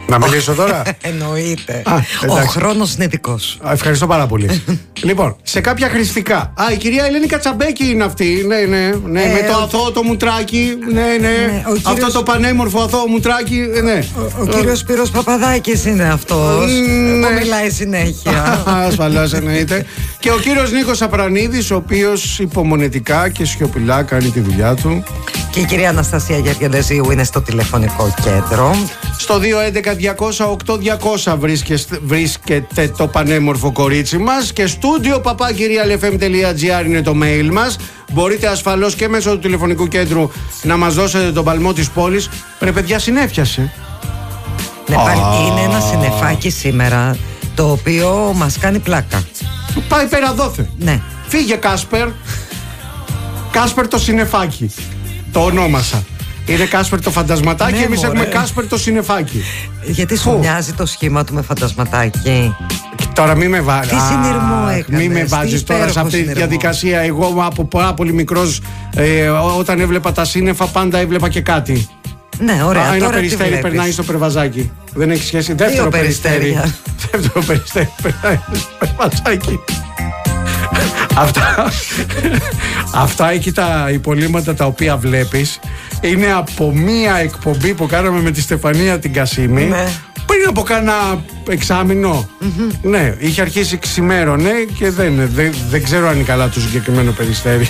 Να μιλήσω τώρα. Εννοείται. Ο χρόνος είναι δικός. Ευχαριστώ πάρα πολύ. Λοιπόν, σε κάποια χρηστικά. Η κυρία Ελένη Κατσαμπέκη είναι αυτή. Ναι. Με το αθώο το μουτράκι. Ναι. Αυτό το πανέμορφο αθώο μουτράκι. Ναι. Ο κύριος Σπύρος Παπαδάκης είναι αυτός. Που μιλάει συνέχεια. Ασφαλώς εννοείται. Και ο κύριος Νίκος Απρανίδης, ο οποίος υπομονετικά και σιωπηλά κάνει τη δουλειά του. Και η κυρία Αναστασία Γεργελεζίου είναι στο τηλεφωνικό κέντρο. Στο 211-200-8200 βρίσκεται το πανέμορφο κορίτσι μας. Και studio@realfm.gr είναι το mail μας. Μπορείτε ασφαλώς και μέσω του τηλεφωνικού κέντρου να μας δώσετε τον παλμό της πόλης. Ρε παιδιά, συνέφιασε. Ναι, πάλι είναι ένα συννεφάκι σήμερα, το οποίο μας κάνει πλάκα. Πάει πέρα δόθε. Ναι. Φύγε Κάσπερ. Κάσπερ το συννεφάκι. Το ονόμασα. Είναι Κάσπερ το φαντασματάκι, Ναι, εμείς μωρέ. έχουμε Κάσπερ το συννεφάκι. Γιατί σου μοιάζει το σχήμα του με φαντασματάκι. Τώρα μη με βάζεις. Τι συνειρμό έκανες, Μη με τι βάζεις τώρα υπέροχο σε αυτή τη συνειρμό. διαδικασία. Εγώ από πάρα πολύ μικρός, όταν έβλεπα τα σύννεφα, πάντα έβλεπα και κάτι. Ναι, ωραία. Ένα Τώρα περιστέρι τι βλέπεις? περνάει στο περβαζάκι. Δεν έχει σχέση. Δεύτερο περιστέρι. περιστέρια. Δεύτερο περιστέρι περνάει στο περβαζάκι. Αυτά εκεί τα υπολείμματα τα οποία βλέπεις είναι από μία εκπομπή που κάναμε με τη Στεφανία την Κασίμη. Ναι. Πριν από κάνα εξάμηνο. Ναι, είχε αρχίσει ξημέρωνε και δεν ξέρω αν είναι καλά το συγκεκριμένο περιστέρι.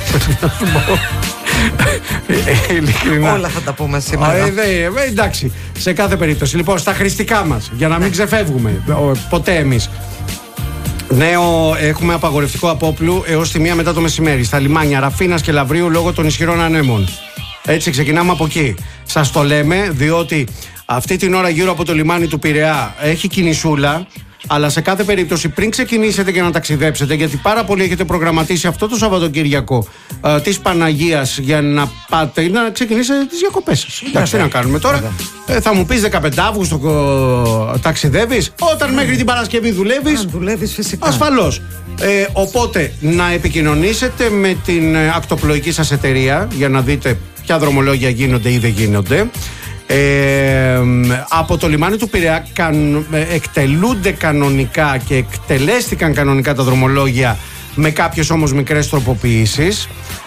Ειλικρινά. Όλα θα τα πούμε σήμερα. Εντάξει, σε κάθε περίπτωση. Λοιπόν, στα χρηστικά μας, για να μην ξεφεύγουμε ποτέ εμείς. Νέο, έχουμε απαγορευτικό απόπλου έως τη 1 μετά το μεσημέρι στα λιμάνια Ραφίνας και Λαβρίου λόγω των ισχυρών ανέμων. Έτσι, ξεκινάμε από εκεί. Σας το λέμε, διότι αυτή την ώρα γύρω από το λιμάνι του Πειραιά έχει κινησούλα. Αλλά σε κάθε περίπτωση, πριν ξεκινήσετε και να ταξιδέψετε, γιατί πάρα πολλοί έχετε προγραμματίσει αυτό το Σαββατοκύριακο της Παναγίας για να πάτε να ξεκινήσετε τις διακοπές σας. Εντάξει, τι να κάνουμε τώρα. Θα μου πεις 15 Αύγουστο ταξιδεύεις, όταν μέχρι την Παρασκευή δουλεύεις. Δουλεύεις φυσικά. Ασφαλώς. Οπότε να επικοινωνήσετε με την ακτοπλοϊκή σας εταιρεία για να δείτε ποια δρομολόγια γίνονται ή δεν γίνονται. Από το λιμάνι του Πειραιά εκτελούνται κανονικά και εκτελέστηκαν κανονικά τα δρομολόγια με κάποιες όμως μικρές τροποποιήσεις.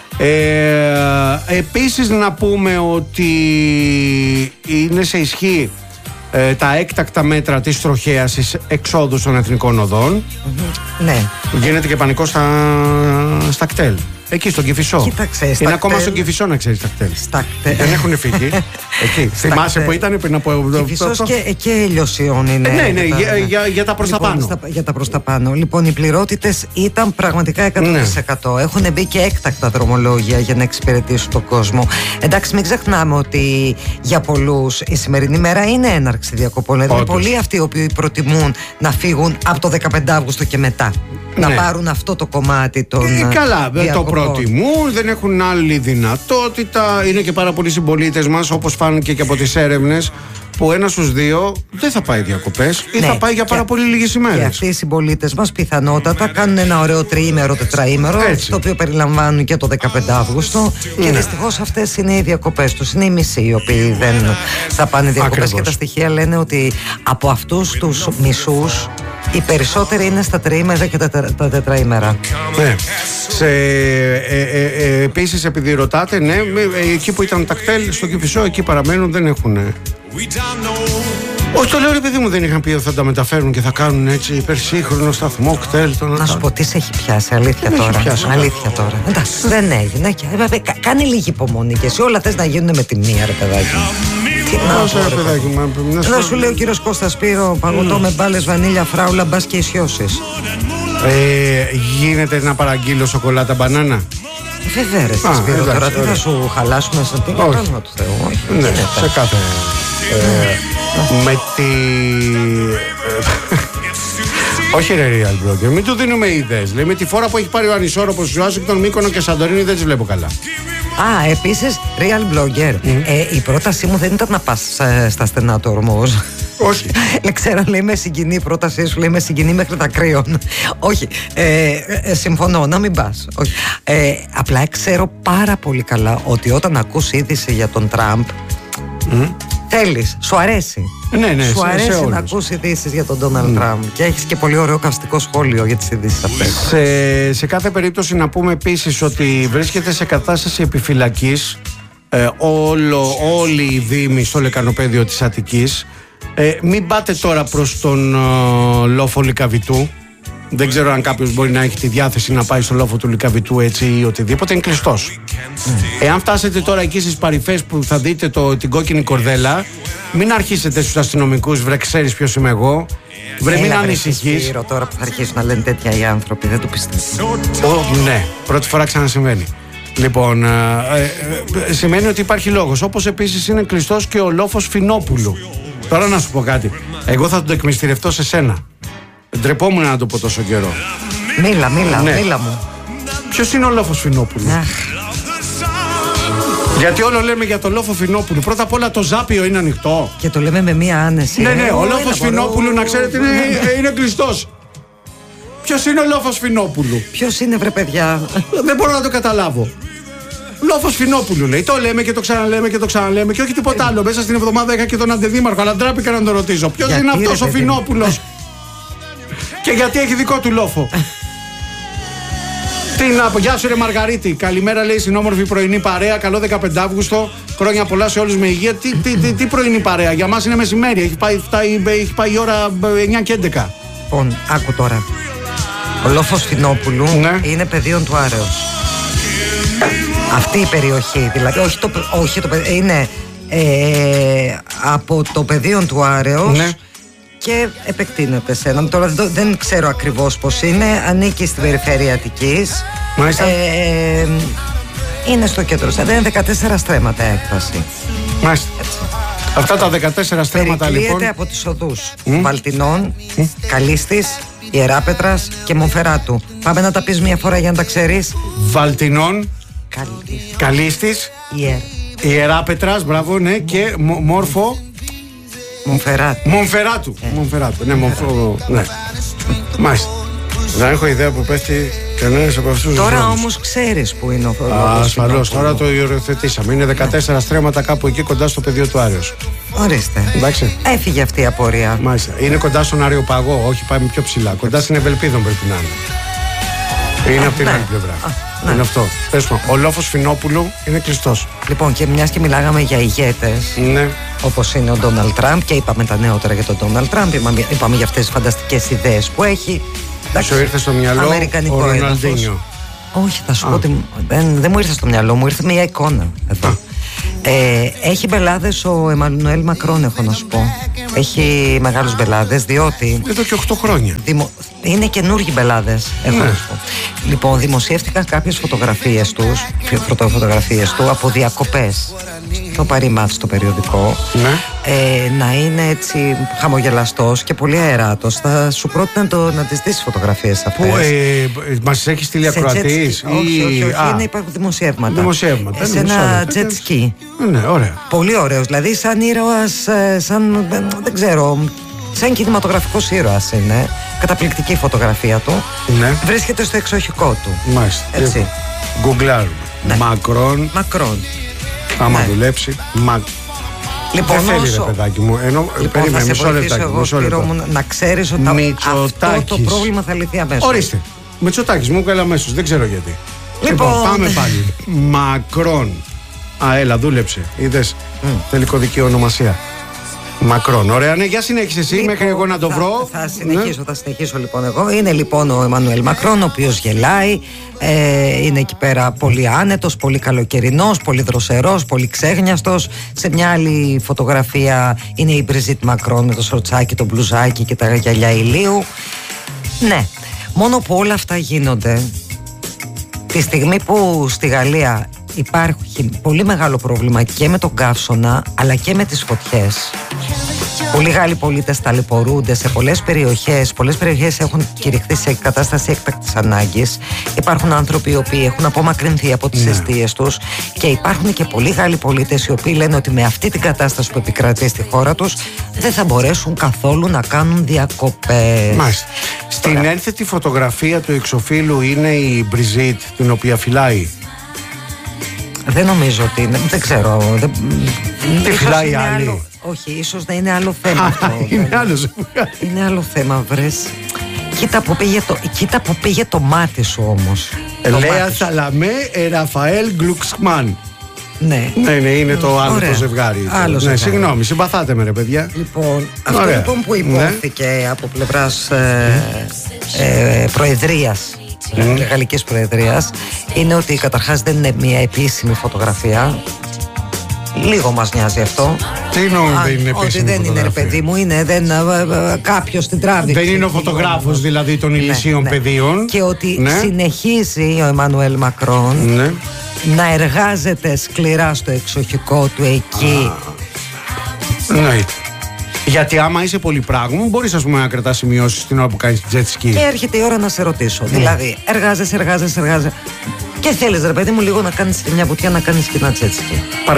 Επίσης να πούμε ότι είναι σε ισχύ τα έκτακτα μέτρα της τροχαίασης εξόδου των εθνικών οδών. Ναι. Γίνεται και πανικό στα κτέλ. Εκεί στον Κηφισό. Κοίταξε, είναι ακόμα στον Κηφισό να ξέρεις τα κτέλ. Δεν έχουν φύγει. Εκεί. Θυμάσαι που ήταν πριν από. Κηφισός και Ελιοσιών είναι. Ναι, για τα προς τα πάνω. Για τα προς τα πάνω. Λοιπόν, οι πληρότητες ήταν πραγματικά 100%. Έχουν μπει και έκτακτα δρομολόγια για να εξυπηρετήσουν τον κόσμο. Εντάξει, μην ξεχνάμε ότι για πολλούς η σημερινή μέρα είναι έναρξη διακοπών. Δηλαδή, είναι πολλοί αυτοί οι οποίοι προτιμούν να φύγουν από το 15 Αύγουστο και μετά. Να πάρουν αυτό το κομμάτι των. Καλά, δεν το προτιμούν, δεν έχουν άλλη δυνατότητα. Είναι και πάρα πολλοί συμπολίτες μας, όπως φάνηκε και από τις έρευνες, που 1 στους 2 δεν θα πάει διακοπές ή θα πάει για πάρα πολύ λίγες ημέρες. Και αυτοί οι συμπολίτες μας πιθανότατα κάνουν ένα ωραίο τριήμερο, τετραήμερο, το οποίο περιλαμβάνουν και το 15 Αύγουστο. Και δυστυχώς αυτές είναι οι διακοπές τους. Είναι οι μισοί οι οποίοι δεν θα πάνε διακοπές. Και τα στοιχεία λένε ότι από αυτούς τους μισούς οι περισσότεροι είναι στα τριήμερα και τα τετραήμερα. Ναι. Επίσης, επειδή ρωτάτε, ναι, εκεί που ήταν τα κτέλ στο Κηφισό, εκεί παραμένουν, δεν έχουν. Όχι, το λέω ρε παιδί μου, δεν είχαν πει ότι θα τα μεταφέρουν και θα κάνουν έτσι υπερσύγχρονο σταθμό κτέλ. Να σου πω τι σε έχει πιάσει, αλήθεια τώρα. Αλήθεια τώρα. Εντάξει, δεν έγινε. Κάνε λίγη υπομονή και εσύ όλα θες να γίνουν με τη μία, ρε παιδάκι. Να σου λέει ο κύριος Κώστας Σπύρο, παγωτό με μπάλες, βανίλια, φράουλα, μπας και ισιώσεις. Γίνεται να παραγγείλω σοκολάτα μπανάνα. Βέβαια ρε Σπύρο, τώρα τι θα σου χαλάσουμε σαν την πράγμα του Θεού. Ναι, σε κάθε. Με τη. Όχι ρε Real Blogger, μην του δίνουμε ιδέες. Λέει με τη φορά που έχει πάρει ο ανισόρροπος Ουάσιγκτον, Μύκονο και Σαντορίνη δεν τις βλέπω καλά. Επίσης, Real Blogger, η πρότασή μου δεν ήταν να πας στα στενά του Ορμούζ. Όχι. Ξέρω, λέει με συγκινεί η πρότασή σου, λέει με συγκινεί μέχρι τα κρύων. Όχι, συμφωνώ, να μην πας. Απλά ξέρω πάρα πολύ καλά ότι όταν ακούς είδηση για τον Τραμπ, Θέλεις, σου αρέσει. Ναι, σου αρέσει να ακούς ειδήσεις για τον Ντόναλντ Τραμπ και έχεις και πολύ ωραίο καυστικό σχόλιο για τις ειδήσεις αυτές. Σε κάθε περίπτωση να πούμε επίσης ότι βρίσκεται σε κατάσταση επιφυλακής όλοι οι δήμοι στο λεκανοπέδιο της Αττικής. Μην πάτε τώρα προς τον λόφο Λυκαβητού. Δεν ξέρω αν κάποιος μπορεί να έχει τη διάθεση να πάει στο λόφο του Λυκαβητού έτσι ή οτιδήποτε. Είναι κλειστός. Εάν φτάσετε τώρα εκεί στις παρυφές που θα δείτε την κόκκινη κορδέλα, μην αρχίσετε στους αστυνομικούς, βρε ξέρεις ποιος είμαι εγώ. Βρε μην ανησυχείς. Τώρα που θα αρχίσουν να λένε τέτοια οι άνθρωποι, δεν το πιστεύω. Ναι, πρώτη φορά ξανασυμβαίνει. Λοιπόν, σημαίνει ότι υπάρχει λόγος. Όπως επίσης είναι κλειστός και ο λόφος Φινόπουλου. Τώρα να σου πω κάτι. Εγώ θα το εκμυστηρευτώ σε σένα. Ντρεπόμουν να το πω τόσο καιρό. Μίλα μου. Ποιος είναι ο λόφος Φινόπουλου? Γιατί όλο λέμε για το λόφο Φινόπουλου. Πρώτα απ' όλα το Ζάπιο είναι ανοιχτό. Και το λέμε με μία άνεση. Ναι, ο λόφος Φινόπουλου να ξέρετε είναι κλειστός. Ποιος είναι ο λόφος Φινόπουλου? Ποιος είναι βρε παιδιά? Δεν μπορώ να το καταλάβω. Λόφος Φινόπουλου λέει. Το λέμε και το ξαναλέμε και το ξαναλέμε και όχι τίποτα άλλο. Μέσα στην εβδομάδα είχα και τον αντιδήμαρχο, αλλά ντράπηκα να τον ρωτήσω. Ποιος είναι αυτός ο Φινόπουλος? Και γιατί έχει δικό του λόφο? Τι να πω, γεια σου ρε Μαργαρίτη. Καλημέρα λέει στην όμορφη πρωινή παρέα. Καλό 15 Αύγουστο. Χρόνια πολλά σε όλους με υγεία. Τι πρωινή παρέα? Για μας είναι μεσημέρι. Έχει πάει η ώρα 9 και 11. Λοιπόν, άκου τώρα. Ο λόφος Φινόπουλου είναι πεδίων του Άρεως. Αυτή η περιοχή, δηλαδή, είναι από το πεδίο του Άρεως και επεκτείνεται σε έναν. Τώρα δεν ξέρω ακριβώς πώς είναι, ανήκει στην περιφέρεια Αττικής. Μάλιστα. Είναι στο κέντρο, είναι 14 στρέμματα έκταση. Μάλιστα. Αυτά τα 14 στρέμματα λοιπόν. Περικλείεται από τις οδούς Βαλτινών, Καλίστης, Ιεράπετρας και Μονφεράτου. Πάμε να τα πεις μια φορά για να τα ξέρεις. Βαλτινών, Καλίστης, Ιεράπετρας, μπράβο, ναι, και Μονφεράτου. Ναι. Μάλιστα. Δεν έχω ιδέα που πέφτει κανένας από αυτούς. Τώρα όμως ξέρεις που είναι ο Φινόπουλος. Ασφαλώς, τώρα το υιοθετήσαμε. Είναι 14 στρέμματα κάπου εκεί κοντά στο πεδίο του Άρεως. Ορίστε. Εντάξει. Έφυγε αυτή η απορία. Μάλιστα. Είναι κοντά στον Αριοπαγό, όχι πάμε πιο ψηλά. Κοντά στην Ευελπίδων πρέπει να είναι. Είναι από την άλλη πλευρά. Είναι αυτό. Ο λόφος Φινόπουλου είναι κλειστός. Λοιπόν, και μιας και μιλάγαμε για ηγέτες, όπως είναι ο Ντόναλντ Τραμπ, και είπαμε τα νεότερα για τον Ντόναλντ Τραμπ, είπαμε για αυτές τις φανταστικές ιδέες που έχει. Σου ήρθε στο μυαλό ο Ροναλντίνιο? Όχι, θα σου πω ότι δεν μου ήρθε στο μυαλό, μου ήρθε μια εικόνα εδώ. Έχει μπελάδες ο Εμμανουέλ Μακρόν, έχω να σου πω. Έχει μεγάλους μπελάδες, διότι εδώ και 8 χρόνια είναι καινούργιοι μπελάδες, έχω να σου πω. Λοιπόν, δημοσιεύτηκαν κάποιες φωτογραφίες του από διακοπές στο Παριμάτ, στο περιοδικό. Να είναι έτσι χαμογελαστός και πολύ αεράτος. Θα σου πρότεινα να τις δεις τις φωτογραφίες αυτές. Πού μας έχει στείλει ακροατής? Όχι, υπάρχουν δημοσιεύματα. Σε ένα jet ski. Ναι, ωραία. Πολύ ωραίος, δηλαδή σαν ήρωας, σαν, δεν ξέρω, σαν κινηματογραφικός ήρωας είναι. Καταπληκτική φωτογραφία του. Βρίσκεται στο εξοχικό του. Μάλιστα. Έτσι. Γκουγκλάρουμε. Μακρόν. Άμα δουλέψει. Λοιπόν, δεν θέλει, ρε παιδάκι μου. Περίμενε μισό λεπτάκι. Να ξέρεις ότι αυτό το πρόβλημα θα λυθεί αμέσως. Ορίστε. Μητσοτάκης μου έκανε αμέσως. Δεν ξέρω γιατί. Λοιπόν, πάμε πάλι. Μακρόν. Έλα, δούλεψε. Είδες. Τελικό δικαίο ονομασία. Μακρόν. Ωραία, ναι, για συνέχισε εσύ, λοιπόν, μέχρι εγώ να το βρω. Θα συνεχίσω λοιπόν εγώ. Είναι λοιπόν ο Εμμανουέλ Μακρόν, ο οποίος γελάει. Είναι εκεί πέρα πολύ άνετος, πολύ καλοκαιρινός, πολύ δροσερός, πολύ ξέγνιαστος. Σε μια άλλη φωτογραφία είναι η Μπριζίτ Μακρόν με το σορτσάκι, το μπλουζάκι και τα γυαλιά ηλίου. Ναι, μόνο που όλα αυτά γίνονται τη στιγμή που στη Γαλλία υπάρχει πολύ μεγάλο πρόβλημα και με τον καύσωνα αλλά και με τις φωτιές. Πολλοί Γάλλοι πολίτες ταλαιπωρούνται σε πολλές περιοχές. Πολλές περιοχές έχουν κηρυχθεί σε κατάσταση έκτακτης ανάγκης. Υπάρχουν άνθρωποι οι οποίοι έχουν απομακρυνθεί από τις εστίες τους και υπάρχουν και πολλοί Γάλλοι πολίτες οι οποίοι λένε ότι με αυτή την κατάσταση που επικρατεί στη χώρα τους δεν θα μπορέσουν καθόλου να κάνουν διακοπές. Μάλιστα. Στην ένθετη φωτογραφία του εξωφύλου είναι η Μπριζίτ, την οποία φυλάει. Δεν νομίζω ότι είναι, δεν ξέρω. Τι φυλάει άλλη? Όχι, ίσως να είναι άλλο θέμα αυτό. Είναι άλλο θέμα, βρες. Κοίτα που πήγε το μάτι σου όμως. Λέα Σαλαμέ, Ραφαέλ Γκλουξμάν. Ναι, είναι το άλλο το ζευγάρι. Ναι, συγγνώμη, συμπαθάτε με, ρε παιδιά. Λοιπόν, αυτό λοιπόν που υπόθηκε από πλευράς προεδρίας, γαλλικής προεδρίας, είναι ότι καταρχάς δεν είναι μια επίσημη φωτογραφία. Λίγο μας νοιάζει αυτό. Τι εννοεί δεν είναι επίσημη? Ότι δεν είναι, ρε παιδί μου, είναι κάποιος την τράβηξε. Δεν είναι ο φωτογράφος δηλαδή των ηλισίων πεδίων. Και ότι συνεχίζει ο Εμμανουέλ Μακρόν να εργάζεται σκληρά στο εξοχικό του εκεί. Ναι. Γιατί άμα είσαι πολυπράγμου, μπορείς, ας πούμε, να κρατάς σημειώσεις την ώρα που κάνεις jet ski. Και έρχεται η ώρα να σε ρωτήσω. Δηλαδή, εργάζεσαι. Και θέλεις, ρε παιδί μου, λίγο να κάνεις μια βουτιά, να κάνεις και ένα jet ski.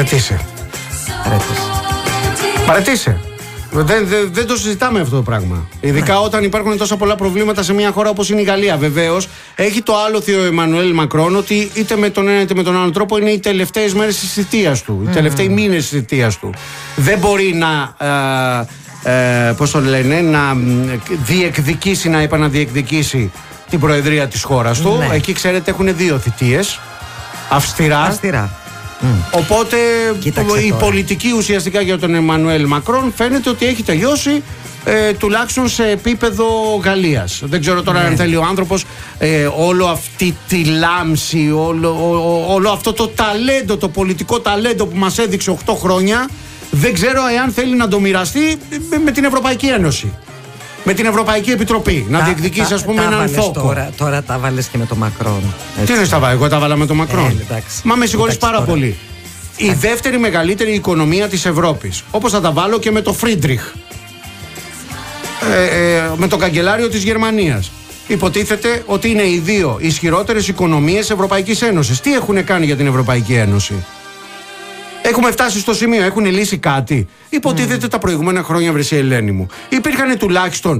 Παρετήσε. Δεν το συζητάμε αυτό το πράγμα. Ειδικά όταν υπάρχουν τόσα πολλά προβλήματα σε μια χώρα όπως είναι η Γαλλία. Βεβαίως, έχει το άλοθη ο Εμμανουέλ Μακρόν ότι είτε με τον ένα είτε με τον άλλο τρόπο είναι οι τελευταίες μέρες της θητείας του, οι τελευταίοι μήνες της θητείας του. Δεν μπορεί να. Πώς το λένε, να διεκδικήσει, να επαναδιεκδικήσει την προεδρία της χώρας του. Εκεί, ξέρετε, έχουν 2 θητείες. Αυστηρά. Οπότε η πολιτική ουσιαστικά για τον Εμμανουέλ Μακρόν φαίνεται ότι έχει τελειώσει, τουλάχιστον σε επίπεδο Γαλλίας. Δεν ξέρω τώρα αν θέλει ο άνθρωπος όλο αυτή τη λάμψη, όλο αυτό το ταλέντο, το πολιτικό ταλέντο που μας έδειξε 8 χρόνια, δεν ξέρω εάν θέλει να το μοιραστεί με την Ευρωπαϊκή Ένωση, με την Ευρωπαϊκή Επιτροπή, να διεκδικήσει, ας πούμε, έναν θόκο. Τώρα τα βάλες και με τον Μακρόν. Τι είναι τα βάλα, εγώ τα βάλα με τον Μακρόν. Μα με συγχωρείς πάρα πολύ. Η δεύτερη μεγαλύτερη οικονομία της Ευρώπης. Όπως θα τα βάλω και με το Φρίντριχ, με τον καγκελάριο της Γερμανίας. Υποτίθεται ότι είναι οι 2 ισχυρότερες οικονομίες Ευρωπαϊκής Ένωσης. Τι έχουν κάνει για την Ευρωπαϊκή Ένωση? Έχουμε φτάσει στο σημείο, έχουν λύσει κάτι? Υποτίθεται τα προηγούμενα χρόνια, βρεσί Ελένη μου, υπήρχαν τουλάχιστον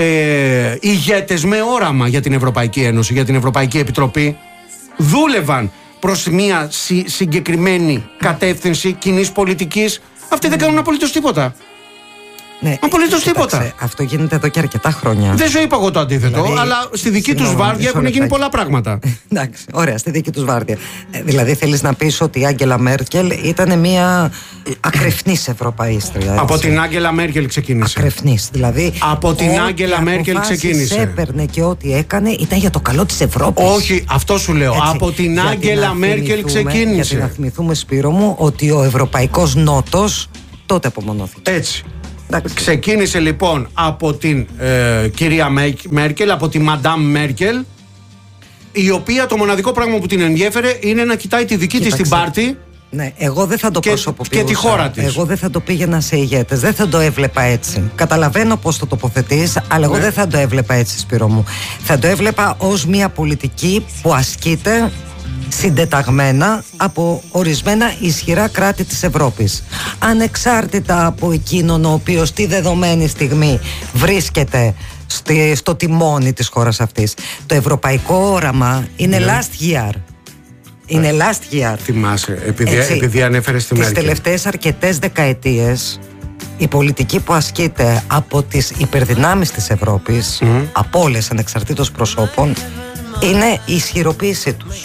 ηγέτες με όραμα για την Ευρωπαϊκή Ένωση, για την Ευρωπαϊκή Επιτροπή. Δούλευαν προς μια συγκεκριμένη κατεύθυνση κοινής πολιτικής. Αυτοί δεν κάνουν απολύτως τίποτα. Απολύτως τίποτα. Αυτό γίνεται εδώ και αρκετά χρόνια. Δεν σου είπα εγώ το αντίθετο, δηλαδή, αλλά στη δική τους βάρδια έχουν γίνει πολλά πράγματα. Εντάξει, ωραία, στη δική τους βάρδια. Δηλαδή θέλεις να πεις ότι η Άγγελα Μέρκελ ήταν μια ακρεφνής Ευρωπαίστρια? Από την Άγγελα Μέρκελ ξεκίνησε. Ακρεφνής, δηλαδή. Από την Άγγελα Μέρκελ ξεκίνησε. Έπαιρνε και ό,τι έκανε ήταν για το καλό της Ευρώπης. Όχι, αυτό σου λέω. Έτσι, από την Άγγελα Μέρκελ ξεκίνησε. Γιατί να θυμηθούμε, Σπύρο μου, ότι ο Ευρωπαϊκός Νότος τότε απομονώθηκε. Έτσι. Ξεκίνησε λοιπόν από την κυρία Μέρκελ, από τη Μαντάμ Μέρκελ, η οποία το μοναδικό πράγμα που την ενδιέφερε είναι να κοιτάει τη δική της την πάρτη. Ναι, εγώ δεν θα το προσωποποιούσα. Και τη χώρα της. Εγώ δεν θα το πήγαινα σε ηγέτες. Δεν θα το έβλεπα έτσι. Καταλαβαίνω πώς το τοποθετείς, αλλά εγώ δεν θα το έβλεπα έτσι, Σπύρο μου. Θα το έβλεπα ως μια πολιτική που ασκείται συντεταγμένα από ορισμένα ισχυρά κράτη της Ευρώπης, ανεξάρτητα από εκείνον ο οποίος τη δεδομένη στιγμή βρίσκεται στο τιμόνι της χώρας αυτής. Το ευρωπαϊκό όραμα είναι last year. Είναι last year. Θυμάσαι, επειδή ανέφερες τη Μέρκελ. Τις τελευταίες αρκετές δεκαετίες η πολιτική που ασκείται από τις υπερδυνάμεις της Ευρώπης, από όλες ανεξαρτήτως προσώπων, είναι η ισχυροποίησή τους.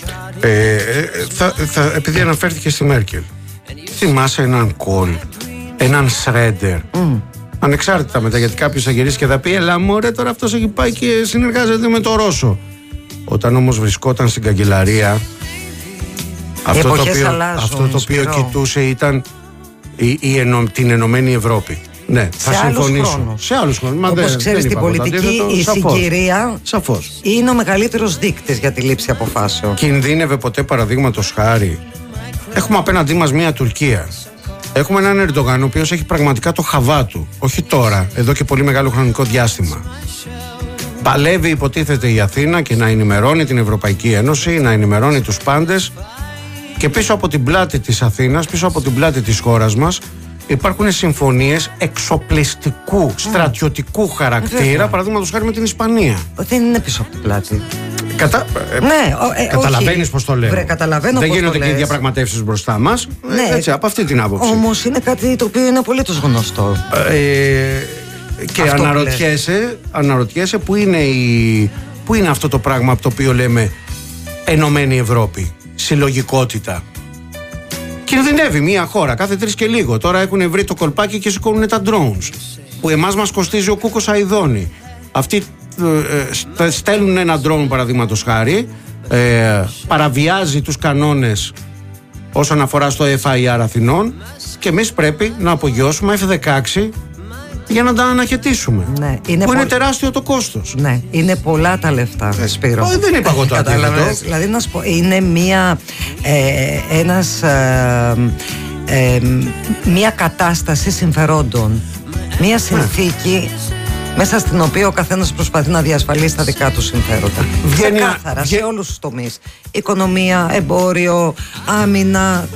Επειδή αναφέρθηκε στη Μέρκελ, θυμάσαι έναν Κολ, έναν Σρέντερ, ανεξάρτητα μετά, γιατί κάποιος θα γυρίσει και θα πει «Ελά μωρέ, τώρα αυτός έχει πάει και συνεργάζεται με το Ρώσο». Όταν όμως βρισκόταν στην καγκελαρία, αυτό το οποίο κοιτούσε ήταν την Ενωμένη Ευρώπη. Ναι, θα συμφωνήσω. Σε άλλους χρόνους. Όπως ξέρεις, στην πολιτική η συγκυρία σαφώς είναι ο μεγαλύτερος δείκτης για τη λήψη αποφάσεων. Κινδύνευε ποτέ, παραδείγματος χάρη? Έχουμε απέναντί μας μια Τουρκία. Έχουμε έναν Ερντογάν ο οποίος έχει πραγματικά το χαβά του. Όχι τώρα, εδώ και πολύ μεγάλο χρονικό διάστημα. Παλεύει, υποτίθεται, η Αθήνα και να ενημερώνει την Ευρωπαϊκή Ένωση, να ενημερώνει τους πάντες. Και πίσω από την πλάτη της Αθήνας, πίσω από την πλάτη της χώρας μας, υπάρχουν συμφωνίες εξοπλιστικού, στρατιωτικού χαρακτήρα, παραδείγματος χάρη με την Ισπανία. Δεν είναι πίσω από την πλάτη. Καταλαβαίνεις πώς το λέω. Καταλαβαίνω. Δεν γίνονται και οι διαπραγματεύσεις μπροστά μας. Ναι. Έτσι, από αυτή την άποψη. Όμως είναι κάτι το οποίο είναι απολύτως γνωστό. Και αναρωτιέσαι πού είναι αυτό το πράγμα από το οποίο λέμε Ενωμένη Ευρώπη, συλλογικότητα. Κινδυνεύει μια χώρα κάθε 3 και λίγο. Τώρα έχουν βρει το κολπάκι και σηκώνουν τα drones. Που εμάς μας κοστίζει ο Κούκος Αηδόνη. Αυτοί στέλνουν ένα drone, παραδείγματος χάρη, παραβιάζει τους κανόνες όσον αφορά στο FIR Αθηνών, και εμείς πρέπει να απογειώσουμε F-16 για να τα αναχαιτήσουμε. Ναι, είναι τεράστιο το κόστος. Ναι, είναι πολλά τα λεφτά, Σπύρο. Δεν είπα εγώ το αντίθετο. Δηλαδή, να σου πω, είναι μια κατάσταση συμφερόντων. Μια συνθήκη μέσα στην οποία ο καθένας προσπαθεί να διασφαλίσει τα δικά του συμφέροντα. Ξεκάθαρα, σε όλους τους τομείς. Οικονομία, εμπόριο, άμυνα.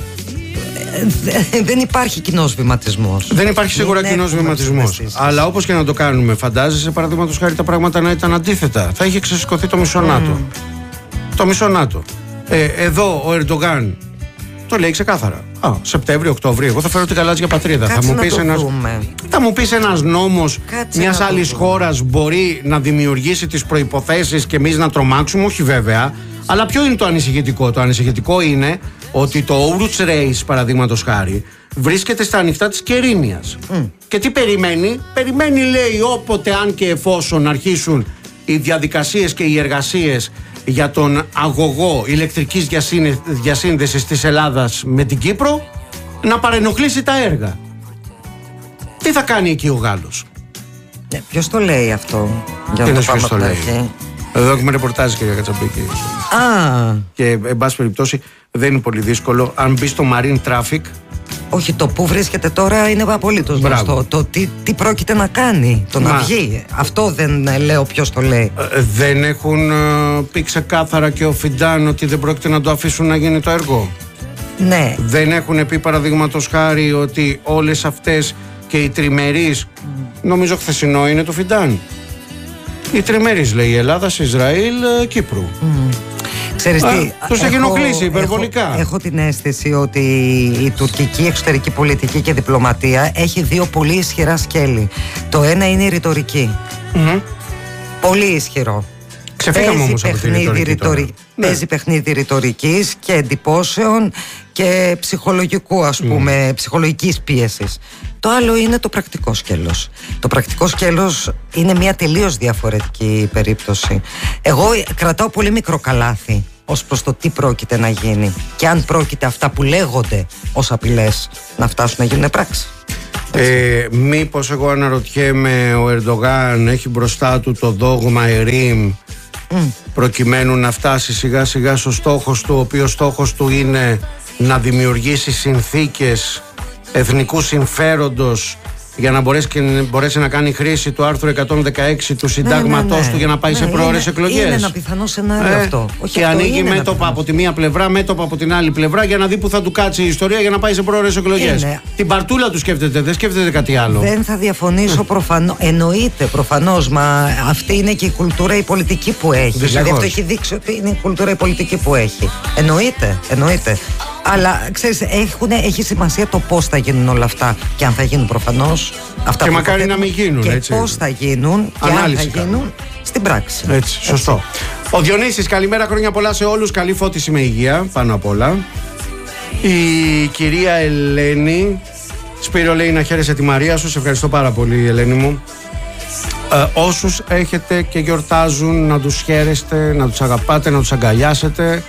Δεν υπάρχει κοινός βηματισμός. Δεν υπάρχει σίγουρα κοινός βηματισμός. Αλλά όπως και να το κάνουμε, φαντάζεσαι παραδείγματος χάρη τα πράγματα να ήταν αντίθετα. Θα είχε ξεσηκωθεί το μισό ΝΑΤΟ. Το μισό ΝΑΤΟ. Εδώ ο Ερντογάν το λέει ξεκάθαρα. Σεπτέμβριο, Οκτώβριο. Εγώ θα φέρω την γαλάζια πατρίδα. Θα μου πεις ένας νόμος μιας άλλης χώρας μπορεί να δημιουργήσει τις προϋποθέσεις και εμείς να τρομάξουμε? Όχι βέβαια. Αλλά ποιο είναι το ανησυχητικό? Το ανησυχητικό είναι ότι το Ouroutes Reis, παραδείγματος χάρη, βρίσκεται στα ανοιχτά της Κερίνιας. Και τι περιμένει? Περιμένει, λέει, όποτε, αν και εφόσον αρχίσουν οι διαδικασίες και οι εργασίες για τον αγωγό ηλεκτρικής διασύνδεσης της Ελλάδας με την Κύπρο, να παρενοχλήσει τα έργα. Τι θα κάνει εκεί ο Γάλλος? Ποιος το λέει αυτό? Για να το πάμε από την αρχή. Εδώ έχουμε ρεπορτάζ, κυρία Κατσαμπίκη. Και εν πάση περιπτώσει δεν είναι πολύ δύσκολο. Αν μπει στο Marine Traffic. Όχι, το που βρίσκεται τώρα είναι απολύτως γνωστό. Το τι πρόκειται να κάνει, να βγει. Αυτό δεν λέω ποιος το λέει. Δεν έχουν πει ξεκάθαρα και ο Φιντάν ότι δεν πρόκειται να το αφήσουν να γίνει το έργο? Ναι. Δεν έχουν πει παραδείγματος χάρη ότι όλες αυτές και οι τριμερείς, νομίζω χθεσινό είναι το Φιντάν, οι τριμερείς λέει Ελλάδας, Ισραήλ, Κύπρου. Ξέρεις τι, τους έχει ενοχλήσει υπερβολικά. Έχω την αίσθηση ότι η τουρκική εξωτερική πολιτική και διπλωματία έχει 2 πολύ ισχυρά σκέλη. Το ένα είναι η ρητορική. Πολύ ισχυρό. Ξεφύγαμε όμως από τη ρητορική. Παίζει παιχνίδι ρητορικής και εντυπώσεων και ψυχολογικού, ας πούμε, ψυχολογικής πίεσης. Το άλλο είναι το πρακτικό σκέλος. Το πρακτικό σκέλος είναι μια τελείως διαφορετική περίπτωση. Εγώ κρατάω πολύ μικρό καλάθι ως προς το τι πρόκειται να γίνει και αν πρόκειται αυτά που λέγονται ως απειλές να φτάσουν να γίνουν πράξη. Μήπως, εγώ αναρωτιέμαι, ο Ερντογάν έχει μπροστά του το δόγμα Ερήμ προκειμένου να φτάσει σιγά σιγά στο στόχος του, ο οποίος στόχος του είναι να δημιουργήσει συνθήκες εθνικού συμφέροντος για να μπορέσει να κάνει χρήση του άρθρου 116 του συντάγματός του για να πάει σε πρόωρες εκλογές. Είναι ένα πιθανό σενάριο αυτό. Και ανοίγει μέτωπα από τη μία πλευρά, μέτωπα από την άλλη πλευρά για να δει που θα του κάτσει η ιστορία για να πάει σε πρόωρες εκλογές. Την παρτούλα του σκέφτεται, δεν σκέφτεται κάτι άλλο. Δεν θα διαφωνήσω προφανώς. Εννοείται προφανώς, μα αυτή είναι και η κουλτούρα η πολιτική που έχει. Δηλαδή αυτό έχει δείξει ότι είναι η κουλτούρα η πολιτική που έχει. Εννοείται. Αλλά ξέρεις, έχει σημασία το πώς θα γίνουν όλα αυτά και αν θα γίνουν προφανώς. Αυτά και μακάρι να μην γίνουν. Και έτσι. Πώς θα γίνουν και αν θα γίνουν στην πράξη. Έτσι, σωστό. Ο Διονύσης, καλημέρα, χρόνια πολλά σε όλους. Καλή φώτιση με υγεία, πάνω απ' όλα. Η κυρία Ελένη, Σπύρο, λέει να χαίρεσαι τη Μαρία σου. Σε ευχαριστώ πάρα πολύ, Ελένη μου. Όσους έχετε και γιορτάζουν, να τους χαίρεστε, να τους αγαπάτε, να τους αγκαλιάσετε.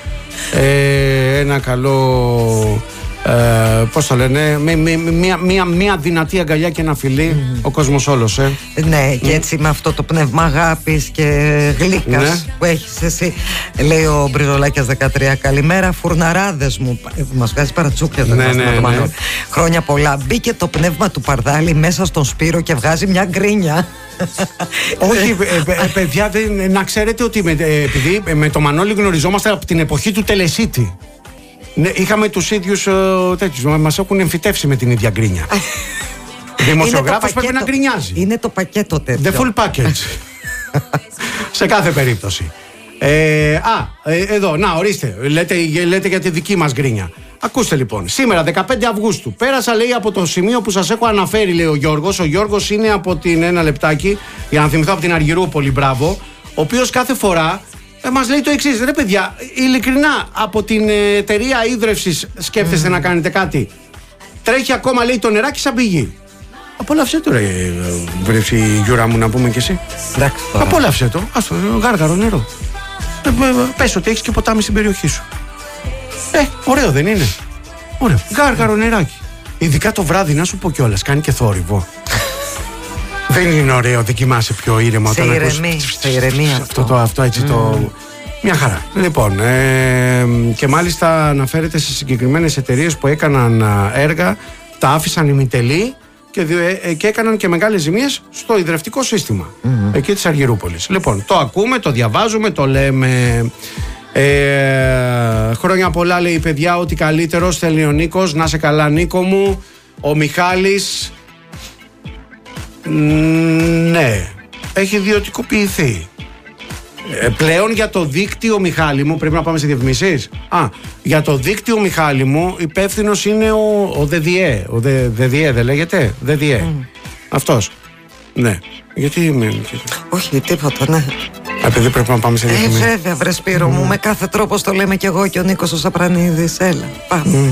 Ένα καλό, πώς το λένε, μια δυνατή αγκαλιά και ένα φιλί, ο κόσμος όλος. Ναι, και έτσι με αυτό το πνεύμα αγάπης και γλύκας που έχεις εσύ, λέει ο Μπριζολάκιας 13. Καλημέρα φουρναράδες μου. Μας βγάζει παρατσούκια το χρόνια πολλά. Μπήκε το πνεύμα του Παρδάλη μέσα στον Σπύρο και βγάζει μια γκρίνια. Όχι, παιδιά, να ξέρετε ότι επειδή με το Μανώλη γνωριζόμαστε από την εποχή του Τελεσίτη. Είχαμε τους ίδιους τέτοιους, μας έχουν εμφυτεύσει με την ίδια γκρίνια. Δημοσιογράφος πρέπει να γκρινιάζει. Είναι το πακέτο τέτοιο. The full package. Σε κάθε περίπτωση. Εδώ, να ορίστε. Λέτε για τη δική μας γκρίνια. Ακούστε λοιπόν, σήμερα 15 Αυγούστου πέρασα, λέει, από το σημείο που σας έχω αναφέρει, λέει ο Γιώργος. Ο Γιώργος είναι από την, ένα λεπτάκι, για να θυμηθώ, από την Αργυρούπολη, μπράβο. Ο οποίος κάθε φορά μας λέει το εξής: ρε παιδιά, ειλικρινά, από την εταιρεία ίδρυυσης σκέφτεστε να κάνετε κάτι? Τρέχει ακόμα, λέει, το νεράκι σαν πηγή. Απόλαυσέ το, ρε βρέφη Γιούρα μου, να πούμε κι εσύ. Απόλαυσέ το, άστο, γάργαρο νερό. Πες ότι έχεις και ποτάμι στην περιοχή σου. Ωραίο δεν είναι? Ωραίο. Γάργαρο νεράκι. Ειδικά το βράδυ, να σου πω κιόλας, κάνει και θόρυβο. Δεν είναι ωραίο, δεν κοιμάσαι πιο ήρεμα όταν ακούς? Σε ηρεμία αυτό έτσι το... Μια χαρά. Λοιπόν, και μάλιστα αναφέρεται σε συγκεκριμένες εταιρείες που έκαναν έργα, τα άφησαν ημιτελή και έκαναν και μεγάλες ζημίες στο ιδρευτικό σύστημα εκεί της Αργυρούπολης. Λοιπόν, το ακούμε, το διαβάζουμε, το λέμε. Χρόνια πολλά, λέει, παιδιά, ότι καλύτερο, στέλνει ο Νίκος. Να σε καλά, Νίκο μου. Ο Μιχάλης, ναι, έχει ιδιωτικοποιηθεί πλέον. Για το δίκτυο, Μιχάλη μου, πρέπει να πάμε σε διαφημίσεις. Για το δίκτυο, Μιχάλη μου, υπεύθυνος είναι ο ΔΔΕ. Ο ΔΔΕ δεν λέγεται? ΔΔΕ. Αυτός. Ναι. Γιατί όχι, τίποτα, ναι. Επειδή πρέπει να πάμε σε διαφημίσεις. Βέβαια, βρε Σπύρο μου, με κάθε τρόπο το λέμε κι εγώ και ο Νίκος ο Σαπρανίδης. Έλα, πάμε.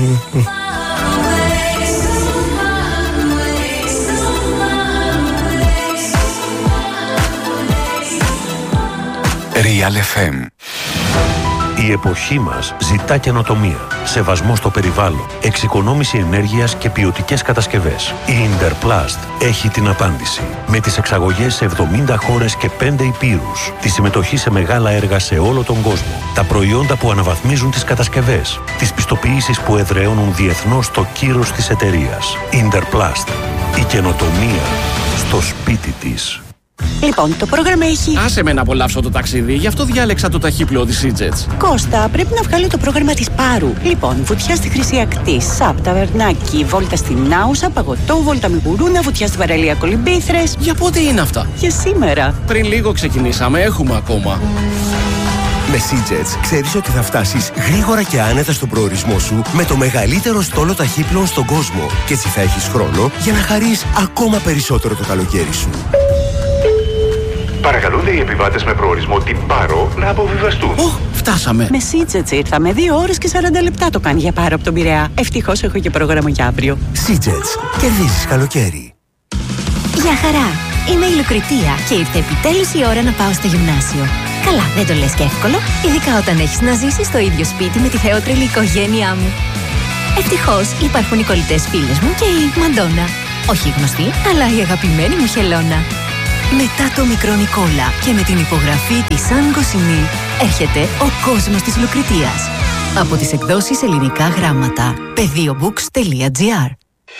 Real FM. Η εποχή μας ζητά καινοτομία, σεβασμό στο περιβάλλον, εξοικονόμηση ενέργειας και ποιοτικές κατασκευές. Η Interplast έχει την απάντηση. Με τις εξαγωγές σε 70 χώρες και 5 υπήρους, τη συμμετοχή σε μεγάλα έργα σε όλο τον κόσμο, τα προϊόντα που αναβαθμίζουν τις κατασκευές, τις πιστοποιήσεις που εδραιώνουν διεθνώς το κύρος της εταιρείας. Interplast. Η καινοτομία στο σπίτι της. Λοιπόν, το πρόγραμμα έχει... Άσε με να απολαύσω το ταξίδι, γι' αυτό διάλεξα το ταχύπλοο της Seajets. Κώστα, πρέπει να βγάλω το πρόγραμμα της Πάρου. Λοιπόν, βουτιά στη Χρυσή Ακτή, ΣΑΠ, ταβερνάκι, βόλτα στην Άουσα, παγωτό, βόλτα με γουρούνα, βουτιά στην παραλία Κολυμπήθρες. Για πότε είναι αυτά? Για σήμερα. Πριν λίγο ξεκινήσαμε, έχουμε ακόμα. Με Seajets ξέρεις ότι θα φτάσεις γρήγορα και άνετα στον προορισμό σου με το μεγαλύτερο στόλο ταχύπλοων στον κόσμο. Και έτσι θα έχεις χρόνο για να χαρείς ακόμα περισσότερο το καλοκαίρι σου. Παρακαλούνται οι επιβάτες με προορισμό την Πάρο να αποβιβαστούν. Φτάσαμε. Με Seajets ήρθαμε. 2 ώρες και 40 λεπτά το κάνει για Πάρο από τον Πειραιά. Ευτυχώς έχω και πρόγραμμα για αύριο. Seajets. Κερδίζεις καλοκαίρι. Γεια χαρά. Είμαι η Λουκριτία και ήρθε επιτέλους η ώρα να πάω στο γυμνάσιο. Καλά, δεν το λες και εύκολο, ειδικά όταν έχεις να ζήσεις στο ίδιο σπίτι με τη θεότρελη οικογένειά μου. Ευτυχώς υπάρχουν οι κολλητές φίλες μου και η Μαντόνα. Όχι η γνωστή, αλλά η αγαπημένη μου Χελώνα. Μετά το μικρό Νικόλα και με την υπογραφή της Σαν Κοσινή έρχεται ο κόσμος της Λουκριτίας. Από τις εκδόσεις Ελληνικά Γράμματα. Pediobooks.gr.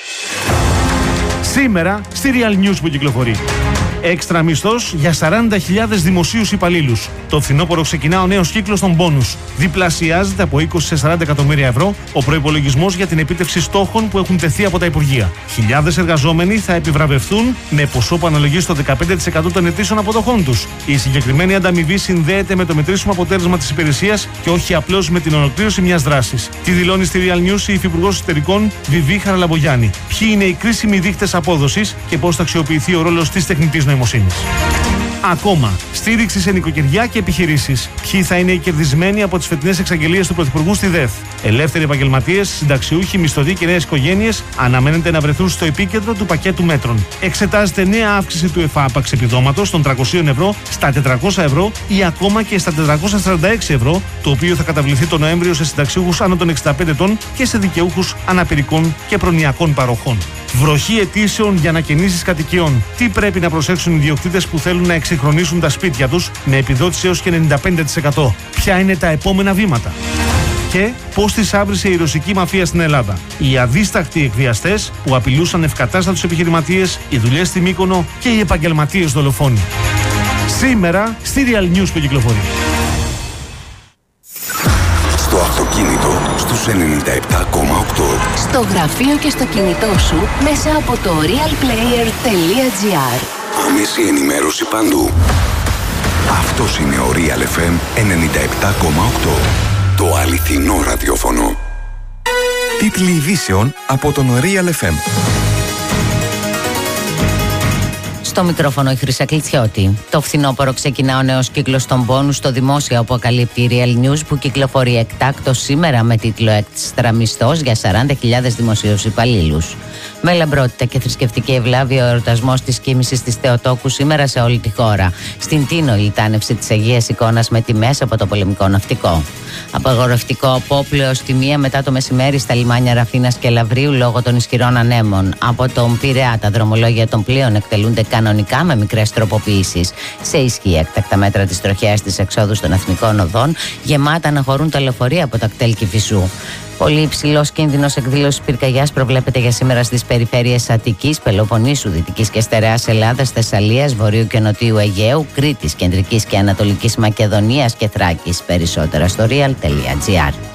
Σήμερα στη Real News που κυκλοφορεί. Έξτρα μισθός για 40.000 δημοσίους υπαλλήλους. Το φθινόπωρο ξεκινά ο νέος κύκλος των μπόνους. Διπλασιάζεται από 20 σε 40 εκατομμύρια ευρώ ο προϋπολογισμός για την επίτευξη στόχων που έχουν τεθεί από τα Υπουργεία. Χιλιάδες εργαζόμενοι θα επιβραβευθούν με ποσό που αναλογεί στο 15% των ετήσιων αποδοχών τους. Η συγκεκριμένη ανταμοιβή συνδέεται με το μετρήσιμο αποτέλεσμα της υπηρεσίας και όχι απλώς με την ολοκλήρωση μιας δράσης. Τι δηλώνει στη Real News η Υφυπουργός Εσωτερικών Βιβί Χαραλαμπογιάννη. Ποιοι είναι οι κρίσιμοι δείκτες απόδοσης και πώς θα αξιοποιηθεί ο ρόλος της τεχνητής νοημοσύνης. Ακόμα, στήριξη σε νοικοκυριά και επιχειρήσεις. Ποιοι θα είναι οι κερδισμένοι από τις φετινές εξαγγελίες του Πρωθυπουργού στη ΔΕΘ. Ελεύθεροι επαγγελματίες, συνταξιούχοι, μισθωτοί και νέες οικογένειες αναμένεται να βρεθούν στο επίκεντρο του πακέτου μέτρων. Εξετάζεται νέα αύξηση του εφάπαξ επιδόματος των 300 ευρώ στα 400 ευρώ ή ακόμα και στα 446 ευρώ, το οποίο θα καταβληθεί τον Νοέμβριο σε συνταξιούχους άνω των 65 ετών και σε δικαιούχους αναπηρικών και προνοιακών παροχών. Βροχή αιτήσεων για ανακαινήσεις κατοικιών. Τι πρέπει να προσέξουν οι ιδιοκτήτες που θέλουν να εξυγχρονίσουν τα σπίτια τους με επιδότηση έως και 95%. Ποια είναι τα επόμενα βήματα. Και πώς τις άβρισε η ρωσική μαφία στην Ελλάδα. Οι αδίστακτοι εκβιαστές που απειλούσαν ευκατάστατους επιχειρηματίες, οι δουλειές στη Μύκονο και οι επαγγελματίες δολοφόνοι. Σήμερα στη Real News που κυκλοφορεί. Στο αυτοκίνητο στους 97,8. Στο γραφείο και στο κινητό σου μέσα από το realplayer.gr. Άμεση ενημέρωση παντού. Αυτός είναι ο Real FM 97,8. Το αληθινό ραδιόφωνο. Τίτλοι ειδήσεων από τον Real FM. Στο μικρόφωνο η Χρυσά Κλητσιώτη. Το φθινόπωρο ξεκινά ο νέος κύκλος των πόνους στο δημόσιο, που αποκαλύπτει η Real News, που κυκλοφορεί εκτάκτως σήμερα με τίτλο «Έξτρα μισθός για 40.000 δημοσίους υπαλλήλους». Με λαμπρότητα και θρησκευτική ευλάβεια, ο εορτασμός της κοίμησης της Θεοτόκου σήμερα σε όλη τη χώρα. Στην Τίνο, η λιτάνευση της Αγίας Εικόνας με τιμές από το πολεμικό ναυτικό. Απαγορευτικό απόπλαιο έως τη 1 μετά το μεσημέρι στα λιμάνια Ραφίνας και Λαβρίου λόγω των ισχυρών ανέμων. Από τον Πειραιά, τα δρομολόγια των πλοίων εκτελούνται κανονικά με μικρές τροποποιήσεις. Σε ισχύ έκτακτα μέτρα της τροχέας της εξόδου των εθνικών οδών, γεμάτα να χωρούν τα λεωφορεία από τα κτέλ Κηφισού. Πολύ υψηλός κίνδυνος εκδήλωσης πυρκαγιάς προβλέπεται για σήμερα στις περιφέρειες Αττικής, Πελοποννήσου, Δυτικής και Στερεάς Ελλάδας, Θεσσαλίας, Βορείου και Νοτιού Αιγαίου, Κρήτης, Κεντρικής και Ανατολικής Μακεδονίας και Θράκης. Περισσότερα στο real.gr.